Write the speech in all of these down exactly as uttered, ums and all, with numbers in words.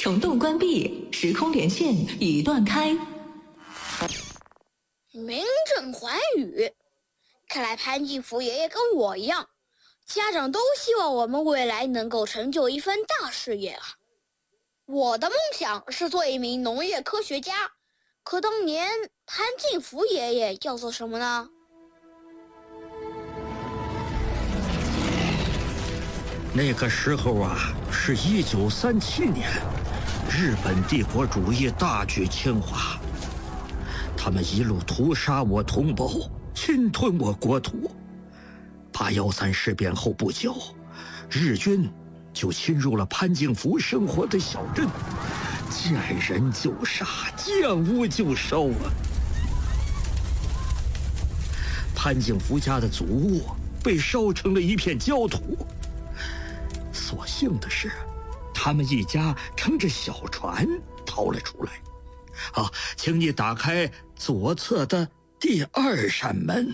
虫洞关闭，时空连线已断开。 名震寰宇，看来潘金福爷爷跟我一样，家长都希望我们未来能够成就一番大事业啊。我的梦想是做一名农业科学家，可当年潘金福爷爷要做什么呢？ 那个时候啊，是一九三七年，日本帝国主义大举侵华，他们一路屠杀我同胞，侵吞我国土。八幺三事变后不久，日军就侵入了潘金福生活的小镇，见人就杀，见屋就烧啊！潘金福家的祖屋被烧成了一片焦土。所幸的是，他们一家乘着小船逃了出来。好，请你打开左侧的第二扇门。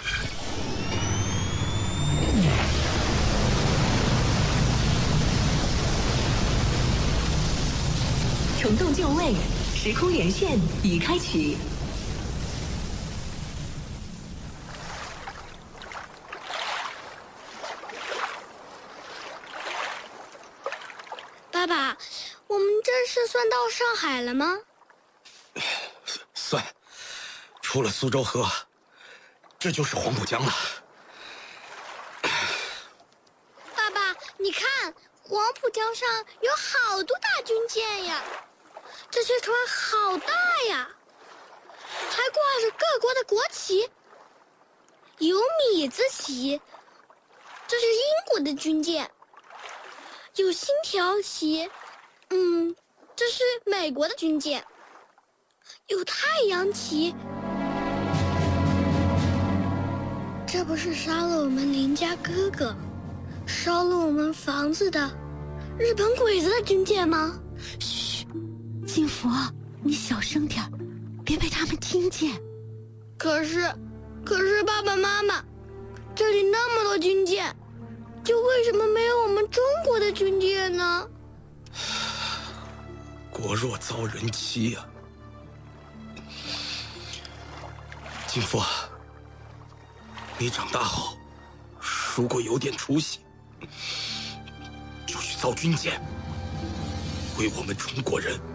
虫洞就位，时空连线已开启。 爸爸，我们这是算到上海了吗？ 算，出了苏州河，这就是黄浦江了。 爸爸，你看，黄浦江上有好多大军舰呀，这些船好大呀，还挂着各国的国旗，有米字旗，这是英国的军舰。有星条旗，嗯，这是美国的军舰。有太阳旗，这不是杀了我们邻家哥哥，烧了我们房子的日本鬼子的军舰吗？ 嘘，金福，你小声点，别被他们听见。 可是，可是爸爸妈妈，这里那么多军舰。就为什么没有我们中国的军舰呢？ 国若遭人欺呀、啊！金福，你长大后，如果有点出息，就去造军舰，为我们中国人